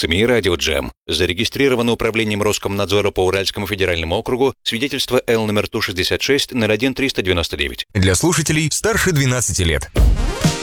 СМИ «Радио Джем». Зарегистрировано управлением Роскомнадзора по Уральскому федеральному округу. Свидетельство Л номер ТУ-66 01-399. Для слушателей старше 12 лет.